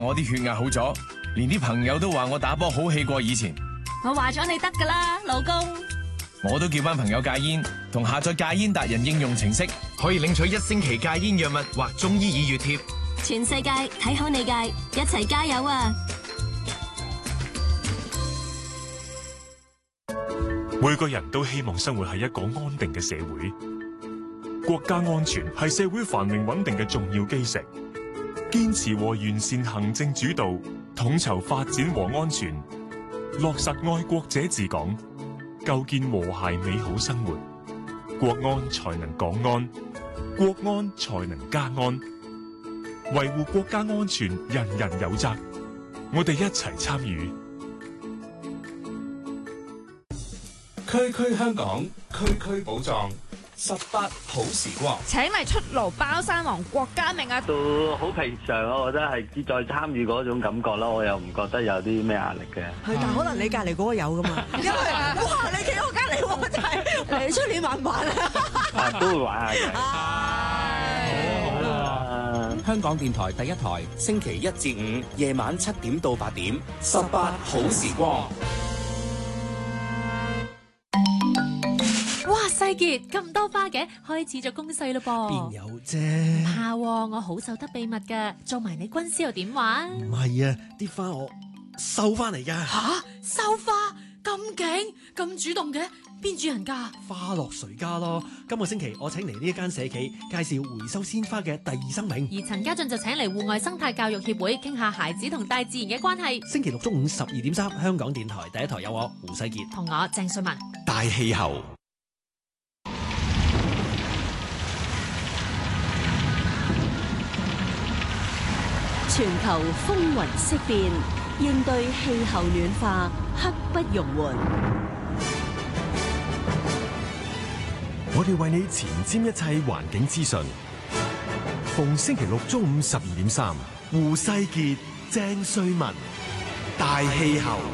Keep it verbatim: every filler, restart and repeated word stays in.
我啲血壓好咗，連啲朋友都話我打波好氣過以前。 我話咗你得噶啦，老公。 我都叫班朋友戒煙，同下載戒煙達人應用程式，可以領取一星期戒煙藥物或中醫耳穴貼。 全世界睇好你戒，一齊加油啊！ 每個人都希望生活喺一個安定嘅社會，國家安全係社會繁榮穩定嘅重要基石。堅持和完善行政主導，統籌發展和安全，落實愛國者治港，構建和諧美好生活，國安才能港安，國安才能家安。維護國家安全，人人有責。我哋一齊參與。 區區香港，區區寶藏，十八好時光。 請嚟出爐包山王郭家明啊！ 都好平常啊，我覺得係志在參與嗰種感覺啦，我又唔覺得有啲咩壓力嘅。 係，但可能你隔離嗰個有噶嘛？因為哇，你企我隔離喎，真係你出年玩唔玩啊？ 啊，都會玩下嘅。 好啊！香港電台第一台，星期一至五夜晚七點到八點，十八好時光。 哇！世傑咁多花嘅，開始咗攻勢咯噃。 邊有啫？ 唔怕喎，我好守得秘密㗎，做埋你軍師又點玩？ 唔係啊，啲花我收翻嚟㗎。 吓？收花咁勁咁主動嘅，邊主人家？ 花落誰家咯？今個星期我請嚟呢一間社企，介紹回收鮮花嘅第二生命。 而陳家俊就請嚟戶外生態教育協會，傾下孩子同大自然嘅關係。 星期六中午十二點三，香港電台第一台有我胡世傑同我鄭瑞文。 大氣候。 全球風雲色變，應對氣候暖化，刻不容緩。 我哋為你前瞻一切環境資訊，逢星期六中午十二點三，胡世傑、鄭瑞文，大氣候。